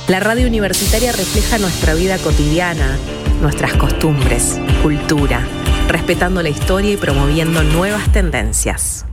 La radio universitaria refleja nuestra vida cotidiana, nuestras costumbres, cultura, respetando la historia y promoviendo nuevas tendencias.